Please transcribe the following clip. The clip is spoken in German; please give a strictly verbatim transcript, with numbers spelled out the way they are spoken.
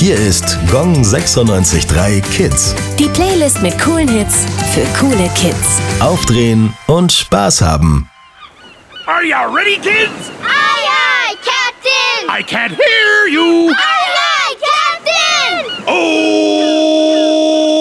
Hier ist Gong sechsundneunzig Komma drei Kids. Die Playlist mit coolen Hits für coole Kids. Aufdrehen und Spaß haben. Are you ready, kids? Aye, aye, Captain! I can't hear you. Aye,